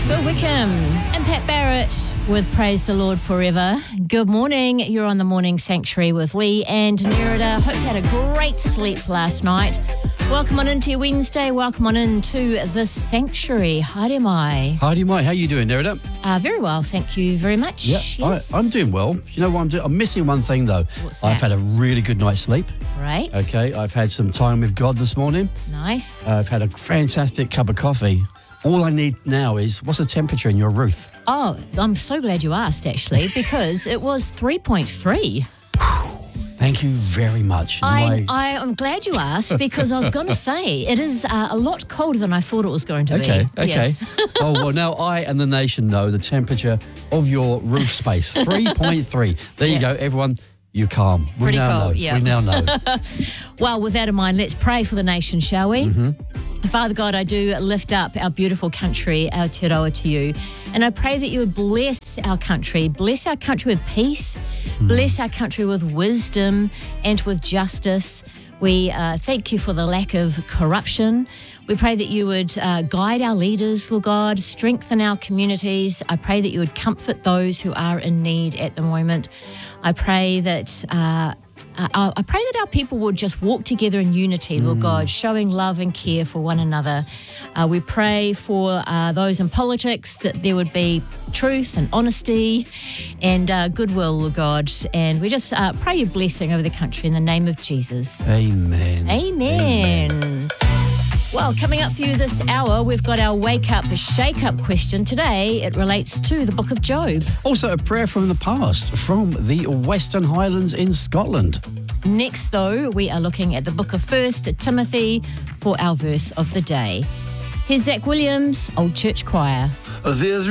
Phil Wickham and Pat Barrett with Praise the Lord Forever. Good morning. You're on the Morning Sanctuary with Lee and Nerida. Hope you had a great sleep last night. Welcome on into your Wednesday. Welcome on into the Sanctuary. Haere mai. Haere mai. How are you doing, Nerida? Very well, thank you very much. Yeah, yes. I'm doing well. You know what I'm doing? I'm missing one thing, though. What's that? I've had a really good night's sleep. Right. Okay, I've had some time with God this morning. Nice. I've had a fantastic cup of coffee. All I need now is, what's the temperature in your roof? Oh, I'm so glad you asked, actually, because it was 3.3. Thank you very much. I'm glad you asked, because I was going to say it is a lot colder than I thought it was going to be. Okay. Yes. Oh, well, now I and the nation know the temperature of your roof space, 3.3. There you go, everyone. You're calm. We Pretty now cold, know. yeah. We now know. Well, with that in mind, let's pray for the nation, shall we? Mm-hmm. Father God, I do lift up our beautiful country, Aotearoa, to you. And I pray that you would bless our country with peace, bless our country with wisdom and with justice. We thank you for the lack of corruption. We pray that you would guide our leaders, Lord God, strengthen our communities. I pray that you would comfort those who are in need at the moment. I pray that our people would just walk together in unity, Lord God, showing love and care for one another. We pray for those in politics, that there would be truth and honesty and goodwill, Lord God. And we just pray your blessing over the country in the name of Jesus. Amen. Amen. Well, coming up for you this hour, we've got our Wake Up, Shake Up question. Today, it relates to the book of Job. Also, a prayer from the past from the Western Highlands in Scotland. Next, though, we are looking at the book of 1 Timothy for our verse of the day. Here's Zach Williams, Old Church Choir. There's